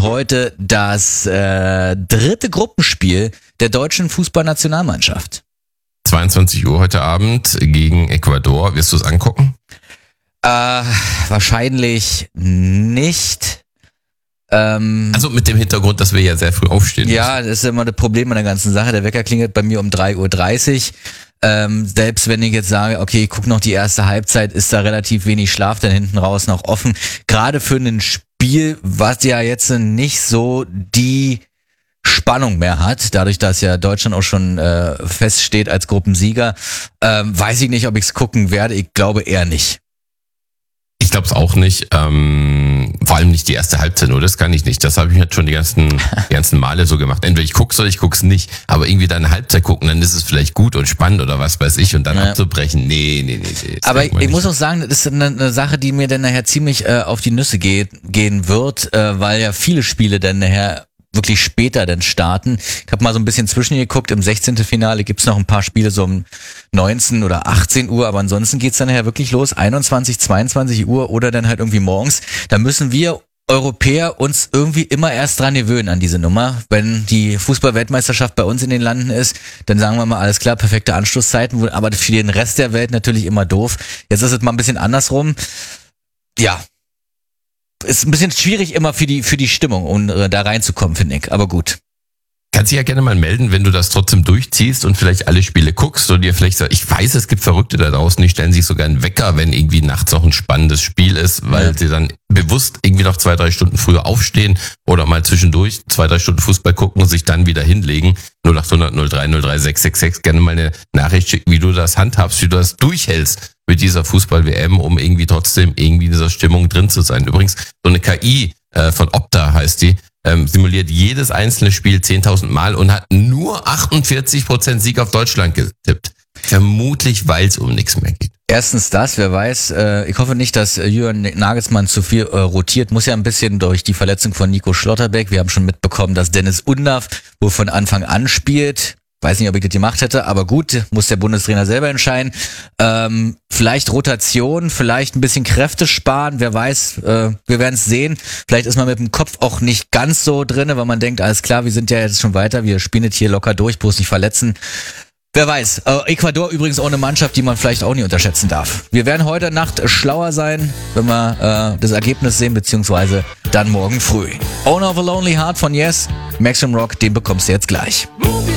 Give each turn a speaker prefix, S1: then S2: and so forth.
S1: heute das dritte Gruppenspiel der deutschen Fußballnationalmannschaft.
S2: 22 Uhr heute Abend gegen Ecuador. Wirst du es angucken?
S1: Wahrscheinlich nicht.
S2: Also mit dem Hintergrund, dass wir ja sehr früh aufstehen
S1: Ja, das ist immer das Problem an der ganzen Sache. Der Wecker klingelt bei mir um 3:30 Uhr. Selbst wenn ich jetzt sage, okay, ich guck noch die erste Halbzeit, ist da relativ wenig Schlaf dann hinten raus noch offen. Gerade für ein Spiel, was ja jetzt nicht so die Spannung mehr hat, dadurch, dass ja Deutschland auch schon feststeht als Gruppensieger, weiß ich nicht, ob ich es gucken werde. Ich glaube eher nicht.
S2: Ich glaube es auch nicht. Vor allem nicht die erste Halbzeit, nur das kann ich nicht. Das habe ich jetzt schon die ganzen Male so gemacht. Entweder ich guck's oder ich guck's nicht. Aber irgendwie dann eine Halbzeit gucken, dann ist es vielleicht gut und spannend oder was weiß ich und dann abzubrechen. Nee.
S1: Aber ich muss auch sagen, das ist eine Sache, die mir dann nachher ziemlich auf die Nüsse gehen wird, weil ja viele Spiele dann nachher wirklich später dann starten. Ich habe mal so ein bisschen zwischengeguckt, im 16. Finale gibt's noch ein paar Spiele so um 19 oder 18 Uhr, aber ansonsten geht's dann nachher wirklich los, 21, 22 Uhr oder dann halt irgendwie morgens. Da müssen wir Europäer uns irgendwie immer erst dran gewöhnen an diese Nummer. Wenn die Fußball-Weltmeisterschaft bei uns in den Landen ist, dann sagen wir mal, alles klar, perfekte Anstoßzeiten, aber für den Rest der Welt natürlich immer doof. Jetzt ist es mal ein bisschen andersrum. Ja. Ist ein bisschen schwierig immer für die Stimmung, um da reinzukommen, finde ich. Aber gut.
S2: Kannst dich ja gerne mal melden, wenn du das trotzdem durchziehst und vielleicht alle Spiele guckst und dir vielleicht sagst, ich weiß, es gibt Verrückte da draußen, die stellen sich sogar einen Wecker, wenn irgendwie nachts noch ein spannendes Spiel ist, weil sie dann bewusst irgendwie noch 2-3 Stunden früher aufstehen oder mal zwischendurch 2-3 Stunden Fußball gucken und sich dann wieder hinlegen. 0800 03 03 666, gerne mal eine Nachricht schicken, wie du das handhabst, wie du das durchhältst mit dieser Fußball-WM, um irgendwie trotzdem irgendwie in dieser Stimmung drin zu sein. Übrigens, so eine KI von Opta heißt die, simuliert jedes einzelne Spiel 10.000 Mal und hat nur 48% Sieg auf Deutschland getippt. Vermutlich, weil es um nichts mehr geht.
S1: Erstens das, wer weiß, ich hoffe nicht, dass Jürgen Nagelsmann zu viel rotiert, muss ja ein bisschen durch die Verletzung von Nico Schlotterbeck. Wir haben schon mitbekommen, dass Dennis Undav wohl von Anfang an spielt. Weiß nicht, ob ich das gemacht hätte, aber gut, muss der Bundestrainer selber entscheiden. Vielleicht Rotation, vielleicht ein bisschen Kräfte sparen, wer weiß, wir werden es sehen. Vielleicht ist man mit dem Kopf auch nicht ganz so drinne, weil man denkt, alles klar, wir sind ja jetzt schon weiter, wir spielen jetzt hier locker durch, bloß nicht verletzen. Wer weiß, Ecuador übrigens auch eine Mannschaft, die man vielleicht auch nicht unterschätzen darf. Wir werden heute Nacht schlauer sein, wenn wir das Ergebnis sehen, beziehungsweise dann morgen früh. Owner of a Lonely Heart von Yes, Maximum Rock, den bekommst du jetzt gleich.